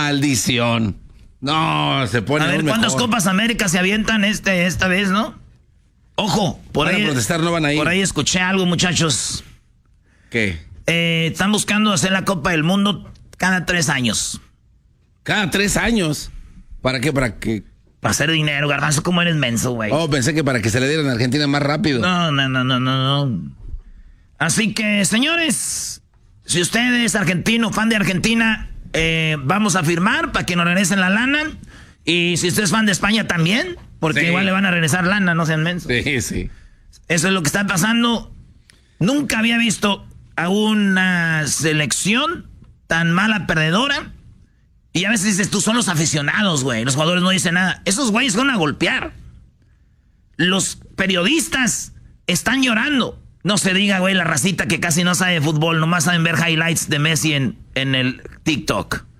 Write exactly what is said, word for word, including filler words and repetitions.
Maldición. No, se pone. A ver, ¿cuántas Copas América se avientan este, esta vez, no? Ojo, por van ahí. a protestar, no van a ir. Por ahí escuché algo, muchachos. ¿Qué? Eh, están buscando hacer la Copa del Mundo cada tres años. ¿Cada tres años? ¿Para qué? ¿Para qué? Para hacer dinero, Garbanzo, ¿cómo eres menso, güey? Oh, pensé que para que se le dieran a Argentina más rápido. No, no, no, no, no, no. Así que, señores, si usted es argentino, fan de Argentina, eh, vamos a firmar para que nos regresen la lana. Y si usted es fan de España también, porque sí, igual le van a regresar lana, no sean mensos. Sí, sí. Eso es lo que está pasando. Nunca había visto a una selección tan mala perdedora. Y a veces dices, tú son los aficionados, güey. Los jugadores no dicen nada. Esos güeyes van a golpear. Los periodistas están llorando. No se diga, güey, la racita que casi no sabe de fútbol. Nomás saben ver highlights de Messi en, en el TikTok.